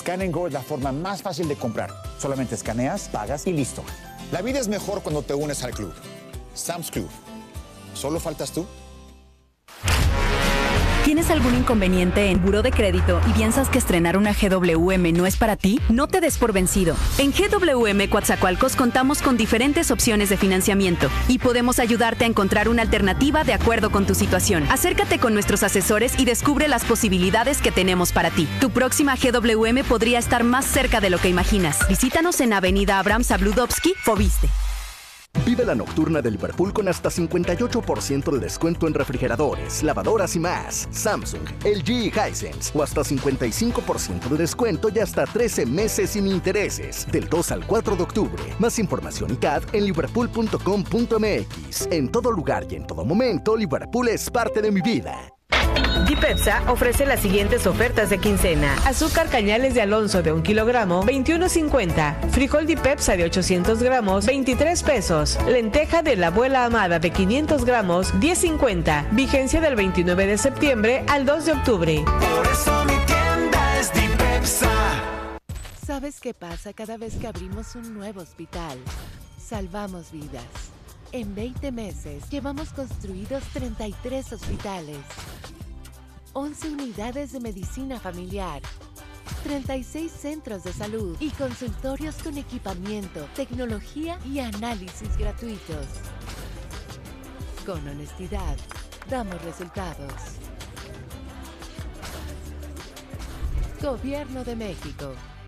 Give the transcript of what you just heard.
Scan & Go es la forma más fácil de comprar. Solamente escaneas, pagas y listo. La vida es mejor cuando te unes al club. Sam's Club. ¿Solo faltas tú? ¿Tienes algún inconveniente en buró de crédito y piensas que estrenar una GWM no es para ti? No te des por vencido. En GWM Coatzacoalcos contamos con diferentes opciones de financiamiento y podemos ayudarte a encontrar una alternativa de acuerdo con tu situación. Acércate con nuestros asesores y descubre las posibilidades que tenemos para ti. Tu próxima GWM podría estar más cerca de lo que imaginas. Visítanos en Avenida Abraham Zabludovsky, Fobiste. Vive la nocturna de Liverpool con hasta 58% de descuento en refrigeradores, lavadoras y más. Samsung, LG y Hisense. O hasta 55% de descuento y hasta 13 meses sin intereses. Del 2 al 4 de octubre. Más información y CAD en liverpool.com.mx. En todo lugar y en todo momento, Liverpool es parte de mi vida. Dipepsa ofrece las siguientes ofertas de quincena. Azúcar cañales de Alonso de 1 kilogramo, 21.50. Frijol Dipepsa de 800 gramos, 23 pesos. Lenteja de la abuela amada de 500 gramos, 10.50. Vigencia del 29 de septiembre al 2 de octubre. Por eso mi tienda es Dipepsa. ¿Sabes qué pasa cada vez que abrimos un nuevo hospital? Salvamos vidas. En 20 meses llevamos construidos 33 hospitales, 11 unidades de medicina familiar, 36 centros de salud y consultorios con equipamiento, tecnología y análisis gratuitos. Con honestidad, damos resultados. Gobierno de México.